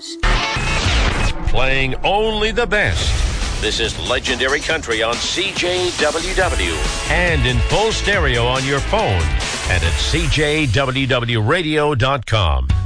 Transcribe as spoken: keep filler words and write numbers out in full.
News. Playing only the best. This is Legendary Country on C J W W and in full stereo on your phone and at C J W W radio dot com.